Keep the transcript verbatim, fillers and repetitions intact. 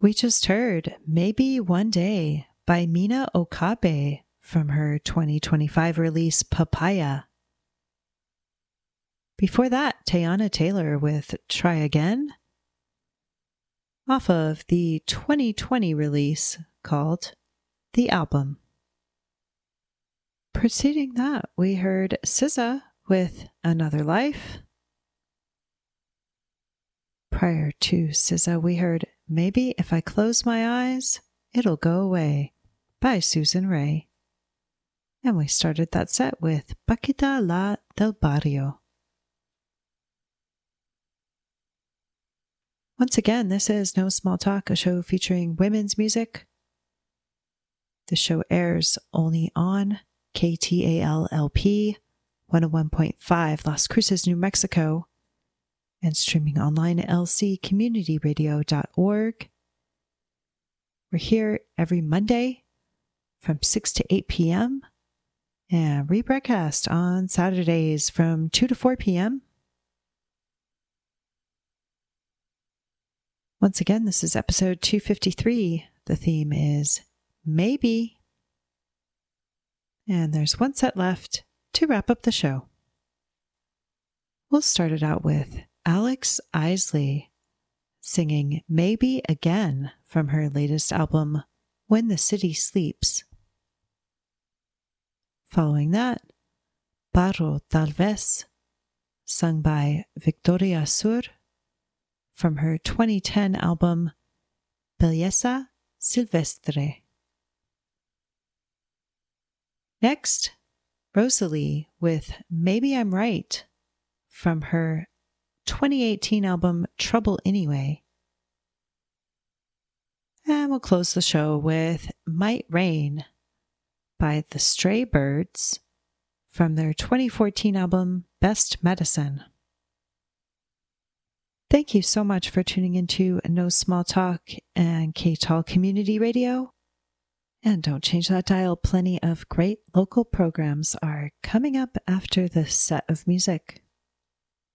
We just heard Maybe One Day by Mina Okabe from her twenty twenty-five release Papaya. Before that, Teyana Taylor with Try Again, off of the twenty twenty release called The Album. Preceding that, we heard S Z A with Another Life. Prior to S Z A, we heard Maybe If I Close My Eyes, It'll Go Away by Susan Rae. And we started that set with Paquita La del Barrio. Once again, this is No Small Talk, a show featuring women's music. The show airs only on K T A L L P one oh one point five Las Cruces, New Mexico, and streaming online at l c community radio dot org. We're here every Monday from six to eight p.m. and rebroadcast on Saturdays from two to four p.m. Once again, this is episode two fifty-three. The theme is Maybe. And there's one set left to wrap up the show. We'll start it out with Alex Isley singing Maybe Again from her latest album, When the City Sleeps. Following that, Barro Tal Vez, sung by Victoria Sur from her twenty ten album, Belleza Silvestre. Next, Rosalie with Maybe I'm Right from her twenty eighteen album Trouble Anyway. And we'll close the show with Might Rain by the Stray Birds from their twenty fourteen album Best Medicine. Thank you so much for tuning into No Small Talk and K T A L Community Radio. And don't change that dial. Plenty of great local programs are coming up after this set of music.